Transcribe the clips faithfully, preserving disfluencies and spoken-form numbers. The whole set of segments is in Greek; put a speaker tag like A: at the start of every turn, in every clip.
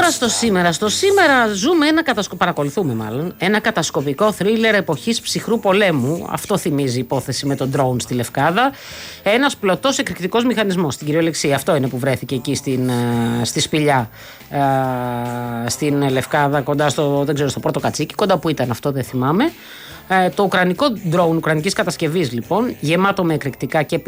A: Τώρα στο σήμερα. Στο σήμερα ζούμε ένα κατασκο... παρακολουθούμε μάλλον ένα κατασκοπικό θρίλερ εποχής ψυχρού πολέμου. Αυτό θυμίζει η υπόθεση με τον drone στη Λευκάδα. Ένας πλωτός εκρηκτικός μηχανισμός, στην κυριολεξία. Αυτό είναι που βρέθηκε εκεί στην, στη Σπηλιά, στην Λευκάδα, κοντά στο, δεν ξέρω, στο Πρώτο Κατσίκι, κοντά που ήταν αυτό, δεν θυμάμαι. Το ουκρανικό drone ουκρανικής κατασκευής λοιπόν, γεμάτο με εκρηκτικά και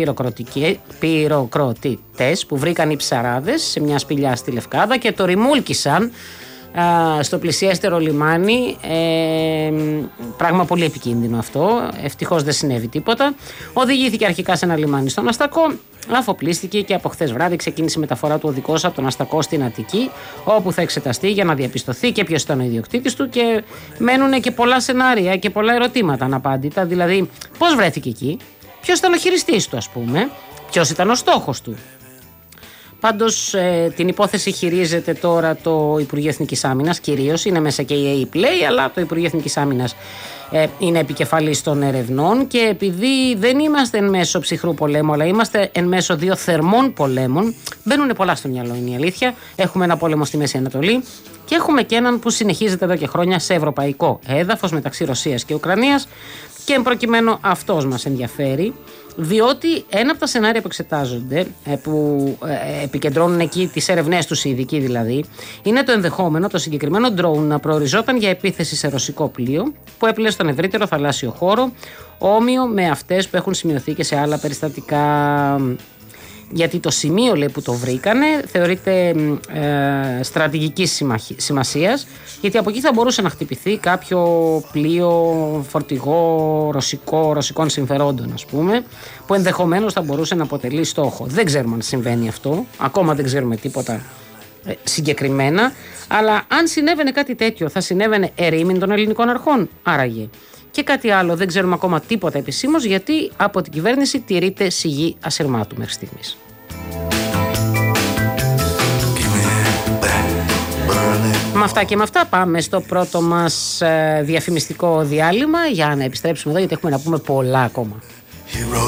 A: πυροκροτητές που βρήκαν οι ψαράδες σε μια σπηλιά στη Λευκάδα και το ρημούλκησαν στο πλησιέστερο λιμάνι, ε, πράγμα πολύ επικίνδυνο αυτό, ευτυχώς δεν συνέβη τίποτα. Οδηγήθηκε αρχικά σε ένα λιμάνι στον Αστακό, αφοπλίστηκε και από χθες βράδυ ξεκίνησε η μεταφορά του οδικός από τον Αστακό στην Αττική, όπου θα εξεταστεί για να διαπιστωθεί και ποιος ήταν ο ιδιοκτήτης του, και μένουν και πολλά σενάρια και πολλά ερωτήματα αναπάντητα, δηλαδή πώς βρέθηκε εκεί, ποιος ήταν ο χειριστής του, ας πούμε, ποιος ήταν ο στόχος του. Πάντως ε, την υπόθεση χειρίζεται τώρα το Υπουργείο Εθνικής Άμυνας, κυρίως είναι μέσα και η A-Play, αλλά το Υπουργείο Εθνικής Άμυνας ε, είναι επικεφαλής των ερευνών, και επειδή δεν είμαστε εν μέσω ψυχρού πολέμου, αλλά είμαστε εν μέσω δύο θερμών πολέμων, μπαίνουν πολλά στο μυαλό, είναι η αλήθεια. Έχουμε ένα πόλεμο στη Μέση Ανατολή και έχουμε και έναν που συνεχίζεται εδώ και χρόνια σε ευρωπαϊκό έδαφος μεταξύ Ρωσίας και Ουκρανίας, και εν προκειμένου αυτός μας ενδιαφέρει, διότι ένα από τα σενάρια που εξετάζονται, που επικεντρώνουν εκεί τις ερευνές τους οι ειδικοί δηλαδή, είναι το ενδεχόμενο το συγκεκριμένο drone να προοριζόταν για επίθεση σε ρωσικό πλοίο που έπλεε στον ευρύτερο θαλάσσιο χώρο, όμοιο με αυτές που έχουν σημειωθεί και σε άλλα περιστατικά. Γιατί το σημείο, λέει, που το βρήκανε θεωρείται ε, στρατηγικής σημασίας, γιατί από εκεί θα μπορούσε να χτυπηθεί κάποιο πλοίο φορτηγό ρωσικό, ρωσικών συμφερόντων, ας πούμε, που ενδεχομένως θα μπορούσε να αποτελεί στόχο. Δεν ξέρουμε αν συμβαίνει αυτό, ακόμα δεν ξέρουμε τίποτα ε, συγκεκριμένα, αλλά αν συνέβαινε κάτι τέτοιο, θα συνέβαινε ερήμην των ελληνικών αρχών, άραγε. Και κάτι άλλο, δεν ξέρουμε ακόμα τίποτα επισήμως, γιατί από την κυβέρνηση τηρείται σιγή ασυρμάτου μέχρι στιγμής. Με αυτά και με αυτά πάμε στο πρώτο μας ε, διαφημιστικό διάλειμμα για να επιστρέψουμε εδώ, γιατί έχουμε να πούμε πολλά ακόμα.